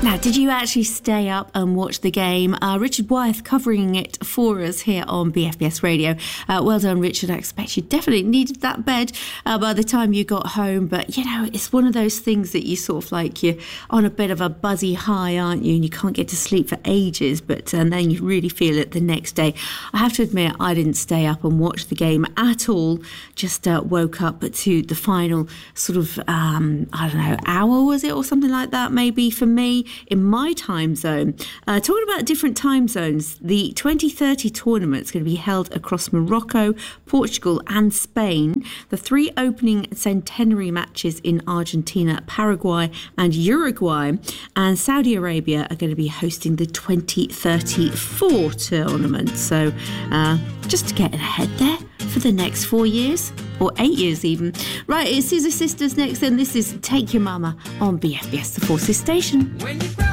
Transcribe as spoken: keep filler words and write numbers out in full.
Now, did you actually stay up and watch the game? Uh, Richard Wyeth covering it for us here on B F B S Radio. Uh, well done, Richard. I expect you definitely needed that bed uh, by the time you got home. But, you know, it's one of those things that you sort of like, you're on a bit of a buzzy high, aren't you? And you can't get to sleep for ages, but and then you really feel it the next day. I have to admit, I didn't stay up and watch the game at all. Just uh, woke up to the final sort of, um, I don't know, hour was it or something like that maybe for me in my time zone. Uh, talking about different time zones, the twenty thirty tournament is going to be held across Morocco, Portugal and Spain. The three opening centenary matches in Argentina, Paraguay and Uruguay, and Saudi Arabia are going to be hosting the twenty thirty-four tournament. So uh, just getting ahead there for the next four years or eight years even. Right, it's Scissor Sisters next, and this is Take Your Mama on B F B S The Forces Station. When you